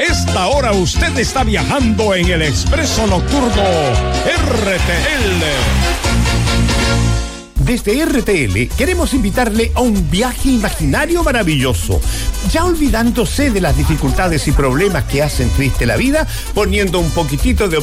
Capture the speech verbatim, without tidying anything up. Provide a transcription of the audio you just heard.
esta hora usted está viajando en el Expreso Nocturno R T L. Desde R T L queremos invitarle a un viaje imaginario maravilloso, ya olvidándose de las dificultades y problemas que hacen triste la vida, poniendo un poquitito de